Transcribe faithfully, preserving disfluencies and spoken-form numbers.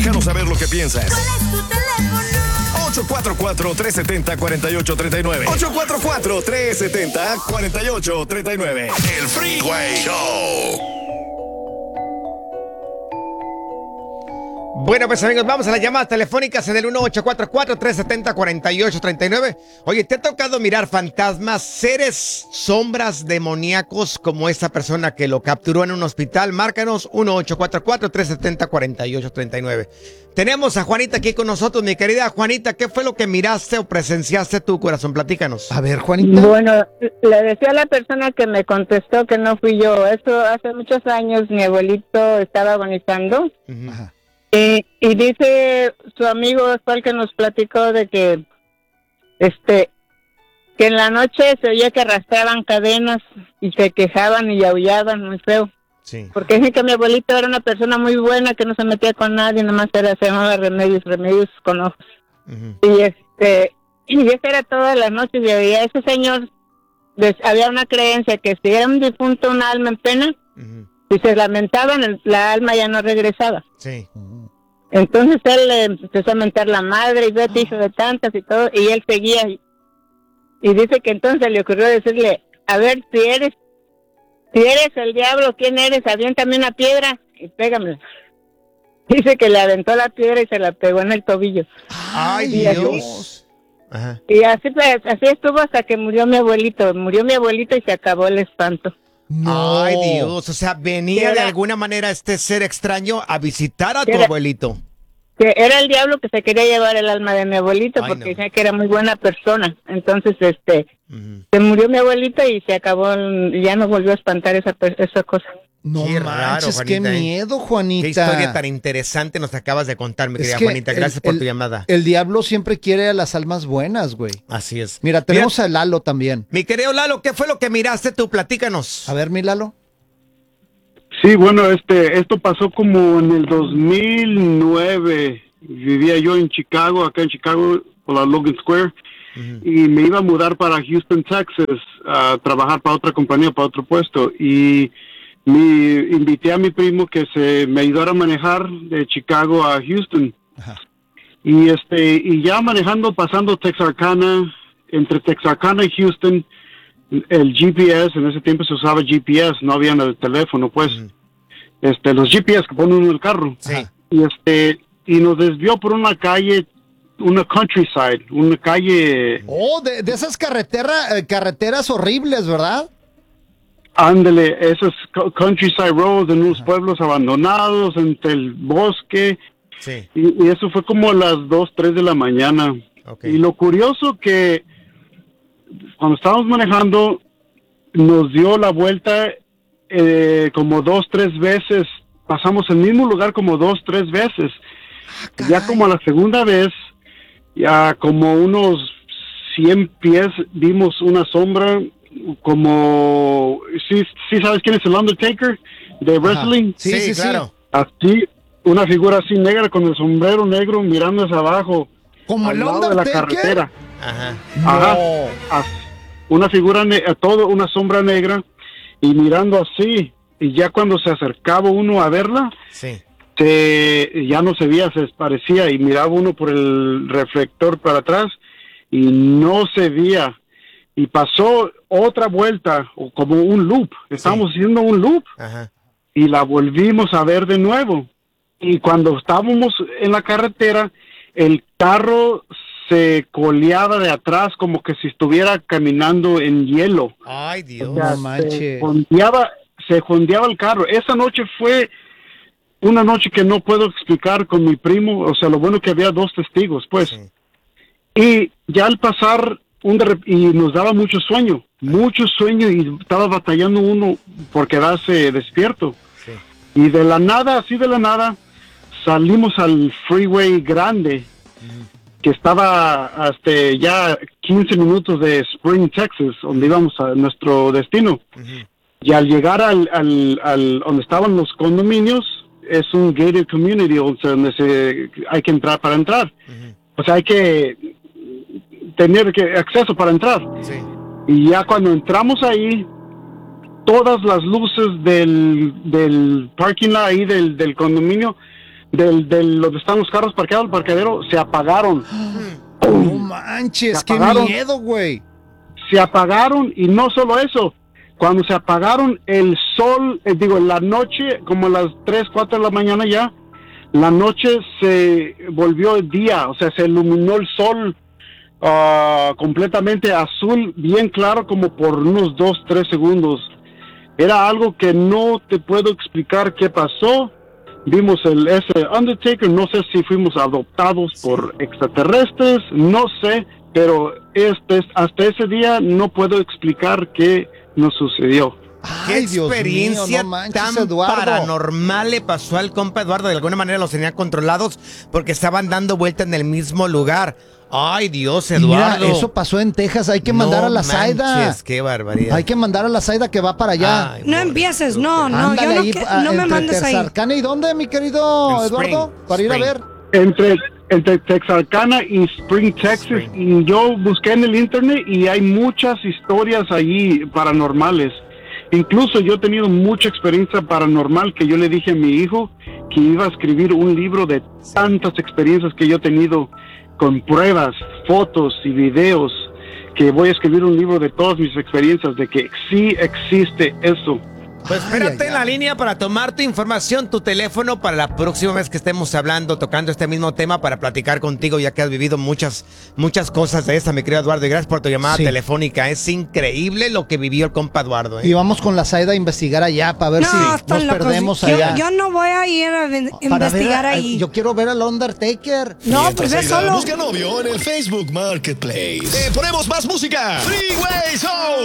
Déjanos saber lo que piensas. ¿Cuál es tu teléfono? ocho cuatro cuatro, tres siete cero, cuatro ocho tres nueve. ocho cuatro cuatro, tres siete cero, cuatro ocho tres nueve. El Freeway Show. Bueno, pues amigos, vamos a las llamadas telefónicas en el uno ocho cuatro cuatro, tres siete cero, cuatro ocho tres nueve. Oye, ¿te ha tocado mirar fantasmas, seres, sombras demoníacos como esta persona que lo capturó en un hospital? Márcanos uno ocho cuatro cuatro, tres siete cero, cuatro ocho tres nueve. Tenemos a Juanita aquí con nosotros. Mi querida Juanita, ¿qué fue lo que miraste o presenciaste tu corazón? Platícanos. A ver, Juanita. Bueno, le decía a la persona que me contestó que no fui yo. Eso hace muchos años mi abuelito estaba agonizando. Uh-huh. Ajá. Y, y dice su amigo fue el que nos platicó de que este que en la noche se oía que arrastraban cadenas y se quejaban y aullaban muy feo. Sí. Porque dicen que mi abuelito era una persona muy buena, que no se metía con nadie, nomás era, se llamaba Remedios, Remedios con ojos. Uh-huh. Y este y eso era todas las noches, y había ese señor, des, había una creencia que si era un difunto, un alma en pena, Uh-huh. si se lamentaban, el, la alma ya no regresaba. Sí. Entonces él le empezó a mentar la madre y vete, hijo de tantas y todo, y él seguía. Y, y dice que entonces le ocurrió decirle, a ver, si eres, si eres el diablo, ¿quién eres? Aviéntame una piedra y pégamela. Dice que le aventó la piedra y se la pegó en el tobillo. Ay, Y así- Dios. Ajá. Y así, pues, así estuvo hasta que murió mi abuelito. Murió mi abuelito y se acabó el espanto. No. Ay, Dios. O sea, venía Era- de alguna manera este ser extraño a visitar a tu Era- abuelito. Que era el diablo que se quería llevar el alma de mi abuelito, Ay, porque no. decía que era muy buena persona. Entonces, este, Ujú. se murió mi abuelito y se acabó, el- y ya no volvió a espantar esa, per- esa cosa. No Qué raro, manches, qué Juanita, ¿eh? miedo, Juanita. Qué historia tan interesante nos acabas de contar, mi Es querida que Juanita. Gracias el- por el- tu llamada. El diablo siempre quiere a las almas buenas, güey. Así es. Mira, tenemos a Lalo también. Mi querido Lalo, ¿qué fue lo que miraste tú? Platícanos. A ver, mi Lalo. Sí, bueno, este, esto pasó como en el dos mil nueve. Vivía yo en Chicago, acá en Chicago, por la Logan Square, Ujú. y me iba a mudar para Houston, Texas, a trabajar para otra compañía, para otro puesto. Y me invité a mi primo que se me ayudara a manejar de Chicago a Houston. Ajá. Y este, y ya manejando, pasando Texarkana, entre Texarkana y Houston, el G P S, en ese tiempo se usaba G P S, no había en el teléfono, pues, Ujú. este, los G P S que pone uno en el carro. Sí. Ajá. Y este, y nos desvió por una calle, una countryside, una calle, Oh, de, de esas carretera, eh, carreteras horribles, ¿verdad? ándele, esos co- countryside roads en unos pueblos abandonados, entre el bosque, Sí. y, y eso fue como a las dos, tres de la mañana. Ok. Y lo curioso que cuando estábamos manejando, nos dio la vuelta eh, como dos, tres veces, pasamos el mismo lugar como dos, tres veces. Ya como a la segunda vez, ya como unos cien pies, vimos una sombra, como, ¿sí, sí sabes quién es el Undertaker de wrestling? Sí, sí, sí. claro. Así, una figura así negra con el sombrero negro mirando hacia abajo, Como al el lado de la Undertaker. carretera. Ajá. Ajá. No. As- Una figura, ne- eh, todo una sombra negra y mirando así. Y ya cuando se acercaba uno a verla, Sí. se, ya no se veía, se parecía y miraba uno por el reflector para atrás y no se veía. Y pasó otra vuelta, o como un loop. Estábamos haciendo un loop Ajá. y la volvimos a ver de nuevo. Y cuando estábamos en la carretera, el carro se coleaba de atrás como que si estuviera caminando en hielo. Ay, Dios. O sea, No se manches. jondeaba, se jondeaba el carro. Esa noche fue una noche que no puedo explicar con mi primo. O sea, lo bueno que había dos testigos, pues. Sí. Y ya al pasar, un de rep- y nos daba mucho sueño, mucho sueño, y estaba batallando uno por quedarse despierto. Sí. Y de la nada, así de la nada, salimos al freeway grande, que estaba hasta ya quince minutos de Spring, Texas, donde íbamos a nuestro destino. Ujú. Y al llegar al, al, al donde estaban los condominios, es un gated community, o sea, donde se, hay que entrar para entrar. Ujú. O sea, hay que tener que acceso para entrar. Sí. Y ya cuando entramos ahí, todas las luces del, del parking lot ahí del, del condominio del, del donde están los carros parqueados, el parqueadero, se apagaron. No manches, Se qué apagaron. miedo, güey. Se apagaron y no solo eso, cuando se apagaron el sol, eh, digo, en la noche, como a las tres, cuatro de la mañana ya, la noche se volvió el día, o sea, se iluminó el sol uh, completamente azul, bien claro, como por unos dos, tres segundos. Era algo que no te puedo explicar qué pasó. Vimos el ese Undertaker, no sé si fuimos adoptados por extraterrestres, no sé, pero este, hasta ese día no puedo explicar qué nos sucedió. ¿Qué Ay, Dios experiencia mío, no manches, tan Eduardo. paranormal le pasó al compa Eduardo? De alguna manera los tenía controlados porque estaban dando vuelta en el mismo lugar. Ay, Dios, Eduardo. Mira, eso pasó en Texas, hay que mandar No a la Zaida. manches, qué barbaridad. Hay que mandar a la Zaida que va para allá. Ay, No por- empieces, no, no, Ándale yo no, ahí, que- ah, no me entre mandes ahí. Texarkana, ¿y dónde, mi querido En Eduardo? Spring, Para ir a Spring. ver. Entre, entre Texarkana y Spring, Texas, y yo busqué en el internet y hay muchas historias allí paranormales. Incluso yo he tenido mucha experiencia paranormal que yo le dije a mi hijo que iba a escribir un libro de tantas experiencias que yo he tenido con pruebas, fotos y videos, que voy a escribir un libro de todas mis experiencias de que sí existe eso. Pues espérate Ay, ay, en la ay. línea para tomar tu información, tu teléfono para la próxima vez que estemos hablando, tocando este mismo tema para platicar contigo, ya que has vivido muchas, muchas cosas de esa, mi querido Eduardo. Y gracias por tu llamada Sí. telefónica. Es increíble lo que vivió el compa Eduardo, ¿eh? Y vamos con la Zaida a investigar allá para ver No, si están nos locos. perdemos Yo- allá. Yo, no voy a ir a ven- Para ver investigar a- ahí. Yo quiero ver al Undertaker. No, Mientras pues ve Aida solo. busca novio en el Facebook Marketplace. Te ponemos más música. Freeway Show